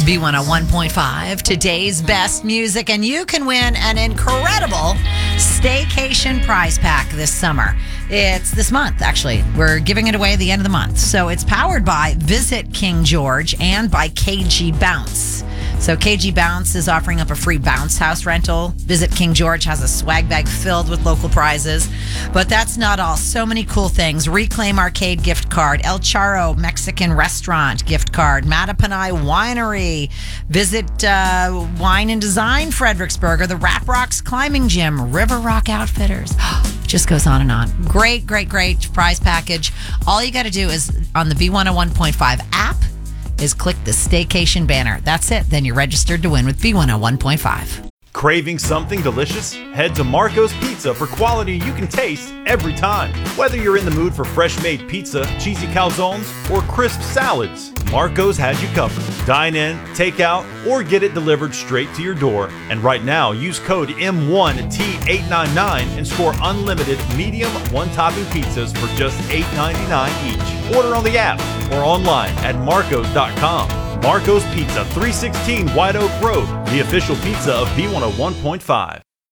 B101.5, today's best music, and you can win an incredible staycation prize pack this summer. It's this month, actually. We're giving it away at the end of the month. So it's powered by Visit King George and by KG Bounce. So KG Bounce is offering up a free bounce house rental. Visit King George has a swag bag filled with local prizes. But that's not all. So many cool things. Reclaim Arcade gift card, El Charro Mexican restaurant gift card, Mattapanai Winery, Visit Wine and Design Fredericksburg, the Rap Rocks Climbing Gym, River Rock Outfitters. Just goes on and on. Great, great, great prize package. All you got to do is on the B101.5 app is click the staycation banner. That's it. Then you're registered to win with B101.5. Craving something delicious? Head to Marco's Pizza for quality you can taste every time. Whether you're in the mood for fresh-made pizza, cheesy calzones, or crisp salads, Marco's has you covered. Dine in, take out, or get it delivered straight to your door. And right now, use code M1T899 and score unlimited medium one-topping pizzas for just $8.99 each. Order on the app or online at marcos.com. Marco's Pizza, 316 White Oak Road, the official pizza of B101.5.